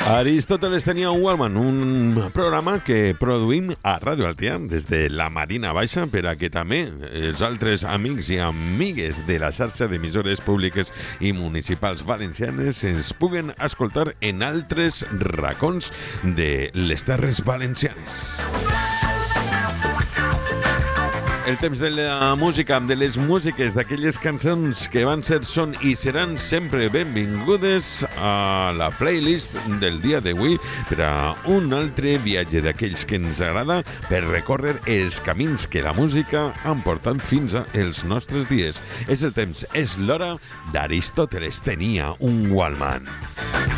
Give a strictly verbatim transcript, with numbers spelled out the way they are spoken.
Aristóteles tenia un Wallman, un programa que produïm a Ràdio Altia des de la Marina Baixa per a que també els altres amics i amigues de la xarxa d'emissores públiques i municipals valencianes ens puguen escoltar en altres racons de les terres valencianes. El temps de la música, de les músiques, d'aquelles cançons que van ser, són i seran sempre benvingudes a la playlist del dia d'avui per a un altre viatge d'aquells que ens agrada per recórrer els camins que la música han portat fins als nostres dies. És el temps, és l'hora d'Aristòteles tenia un Wallman.